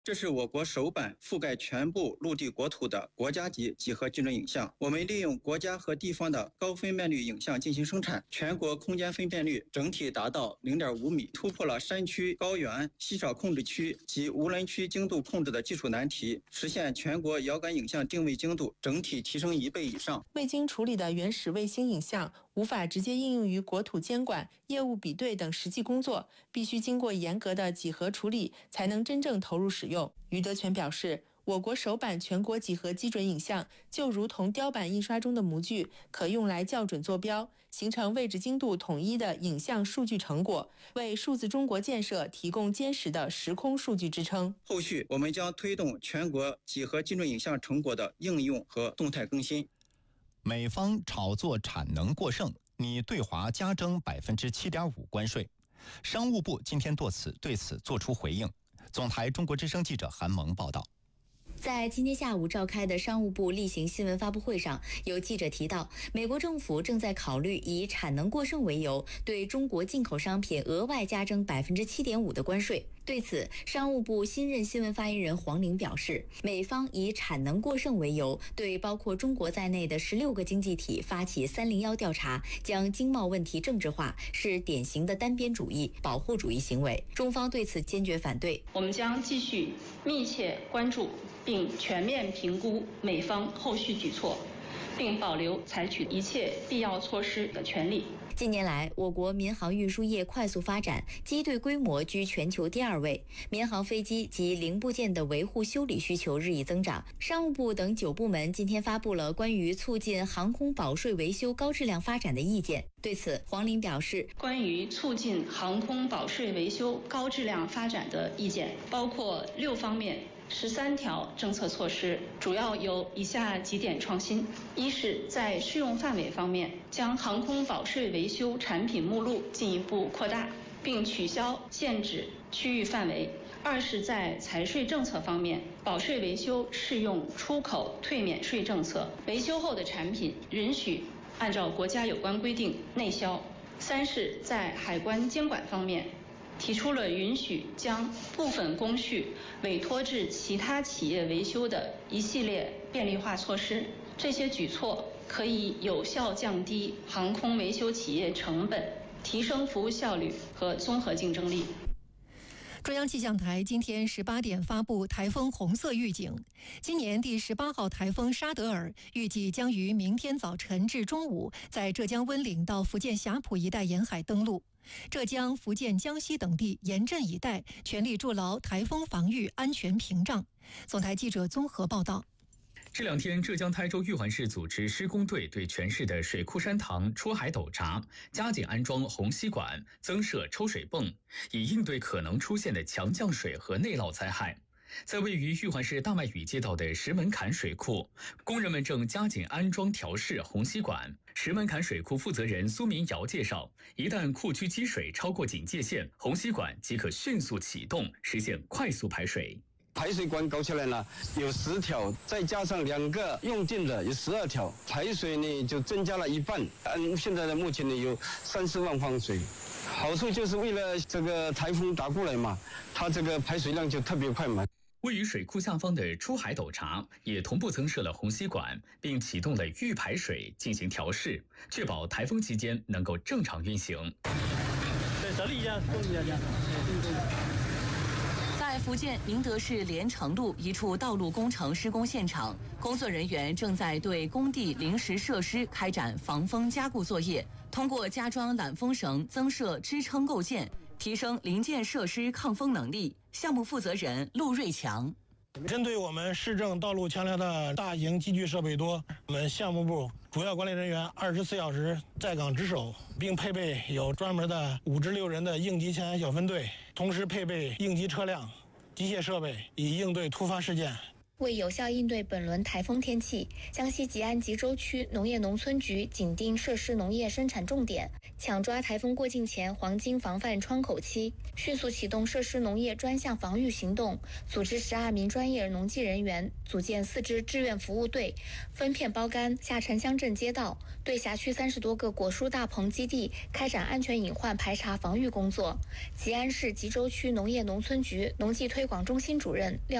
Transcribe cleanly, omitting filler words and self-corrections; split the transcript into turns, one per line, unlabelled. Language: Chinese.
这是我国首版覆盖全部陆地国土的国家级几何基准影像。我们利用国家和地方的高分辨率影像进行生产，全国空间分辨率整体达到 0.5 米，突破了山区、高原、稀少控制区及无人区精度控制的技术难题，实现全国遥感影像定位精度整体提升1倍以上。
未经处理的原始卫星影像无法直接应用于国土监管、业务比对等实际工作，必须经过严格的几何处理，才能真正投入使用。余德全表示，我国首版全国几何基准影像就如同雕版印刷中的模具，可用来校准坐标，形成位置精度统一的影像数据成果，为数字中国建设提供坚实的时空数据支撑。
后续我们将推动全国几何基准影像成果的应用和动态更新。
美方炒作产能过剩，拟对华加征 7.5% 关税。商务部今天对此作出回应。总台中国之声记者韩萌报道。
在今天下午召开的商务部例行新闻发布会上，有记者提到，美国政府正在考虑以产能过剩为由，对中国进口商品额外加征 7.5% 的关税。对此，商务部新任新闻发言人黄玲表示，美方以产能过剩为由，对包括中国在内的16个经济体发起301调查，将经贸问题政治化，是典型的单边主义、保护主义行为。中方对此坚决反对。
我们将继续密切关注并全面评估美方后续举措，并保留采取一切必要措施的权利。
近年来，我国民航运输业快速发展，机队规模居全球第2位，民航飞机及零部件的维护修理需求日益增长。商务部等9部门今天发布了关于促进航空保税维修高质量发展的意见。对此，黄玲表示，
关于促进航空保税维修高质量发展的意见包括6方面13条政策措施，主要有以下几点创新：一是在适用范围方面，将航空保税维修产品目录进一步扩大，并取消限制区域范围；二是在财税政策方面，保税维修适用出口退免税政策，维修后的产品允许按照国家有关规定内销；三是在海关监管方面，提出了允许将部分工序委托至其他企业维修的一系列便利化措施。这些举措可以有效降低航空维修企业成本，提升服务效率和综合竞争力。
中央气象台今天18点发布台风红色预警，今年第18号台风沙德尔预计将于明天早晨至中午在浙江温岭到福建霞浦一带沿海登陆。浙江、福建、江西等地严阵以待，全力筑牢台风防御安全屏障。总台记者综合报道。
这2天，浙江台州玉环市组织施工队对全市的水库山塘、出海斗闸加紧安装虹吸管，增设抽水泵，以应对可能出现的强降水和内涝灾害。在位于玉环市大麦屿街道的石门坎水库，工人们正加紧安装调试虹吸管。石门坎水库负责人苏民尧介绍，一旦库区积水超过警戒线，虹吸管即可迅速启动，实现快速排水。
排水管搞起来了，有10条，再加上2个用尽的有12条，排水呢就增加了1半。现在的目前呢有30万方水。好处就是为了这个台风打过来嘛，它这个排水量就特别快嘛。
位于水库下方的出海斗闸也同步增设了虹吸管，并启动了预排水进行调试，确保台风期间能够正常运行。
在福建宁德市连城路一处道路工程施工现场，工作人员正在对工地临时设施开展防风加固作业，通过加装缆风绳、增设支撑构件，提升临建设施抗风能力。项目负责人陆瑞强。
针对我们市政道路桥梁的大型机具设备多，我们项目部主要管理人员24小时在岗值守，并配备有专门的5至6人的应急抢险小分队，同时配备应急车辆、机械设备，以应对突发事件。
为有效应对本轮台风天气，江西吉安吉州区农业农村局紧盯设施农业生产重点，抢抓台风过境前黄金防范窗口期，迅速启动设施农业专项防御行动，组织12名专业农技人员，组建4支志愿服务队，分片包干下沉乡镇街道，对辖区30多个果蔬大棚基地开展安全隐患排查防御工作。吉安市吉州区农业农村局农技推广中心主任廖